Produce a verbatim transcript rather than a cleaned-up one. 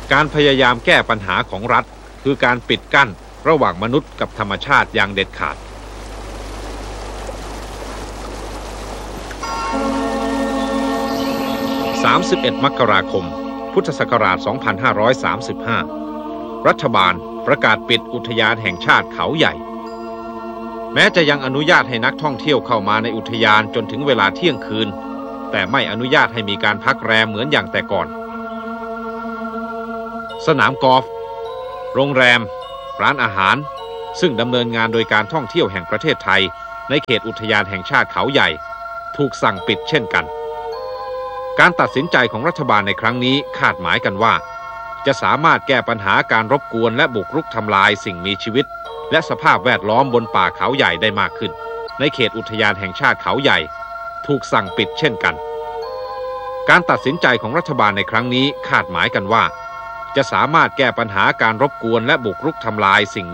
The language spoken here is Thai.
การพยายามแก้ปัญหาของรัฐคือการปิดกั้นระหว่างมนุษย์กับธรรมชาติอย่างเด็ดขาดสามสิบเอ็ดมกราคมพุทธศักราชสองพันห้าร้อยสามสิบห้ารัฐบาลประกาศปิดอุทยานแห่งชาติเขาใหญ่แม้จะยังอนุญาตให้นักท่องเที่ยวเข้ามาในอุทยานจนถึงเวลาเที่ยงคืนแต่ไม่อนุญาตให้มีการพักแรมเหมือนอย่างแต่ก่อนสนามกอล์ฟโรงแรมร้านอาหารซึ่งดำเนินงานโดยการท่องเที่ยวแห่งประเทศไทยในเขตอุทยานแห่งชาติเขาใหญ่ถูกสั่งปิดเช่นกันการตัดสินใจของรัฐบาลในครั้งนี้คาดหมายกันว่าจะสามารถแก้ปัญหาการรบกวนและบุกรุกทำลายสิ่งมีชีวิตและสภาพแวดล้อมบนป่าเขาใหญ่ได้มากขึ้นในเขตอุทยานแห่งชาติเขาใหญ่ถูกสั่งปิดเช่นกันการตัดสินใจของรัฐบาลในครั้งนี้คาดหมายกันว่าจะสามารถแก้ปัญหาการรบกวนและบุกรุกทำลายสิ่ง